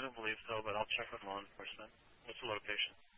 don't believe so, but I'll check with law enforcement. What's the location?